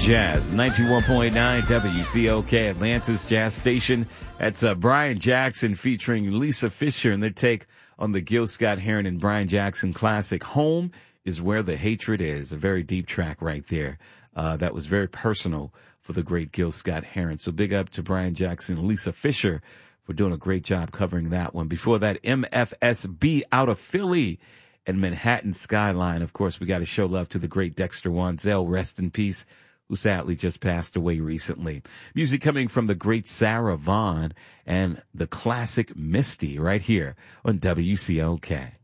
Jazz, 91.9 WCOK, Atlanta's Jazz Station. That's Brian Jackson featuring Lisa Fischer and their take on the Gil Scott-Heron and Brian Jackson classic, Home is Where the Hatred Is. A very deep track right there. That was very personal for the great Gil Scott-Heron. So big up to Brian Jackson and Lisa Fischer for doing a great job covering that one. Before that, MFSB out of Philly and Manhattan Skyline. Of course, we got to show love to the great Dexter Wansel, rest in peace, who sadly just passed away recently. Music coming from the great Sarah Vaughan and the classic Misty right here on WCOK.